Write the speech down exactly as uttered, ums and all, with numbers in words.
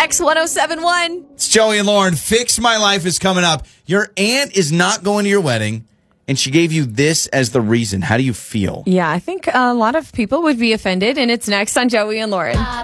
X ten seventy-one. It's Joey and Lauren. Fix My Life is coming up. Your aunt is not going to your wedding, and she gave you this as the reason. How do you feel? Yeah, I think a lot of people would be offended, and it's next on Joey and Lauren.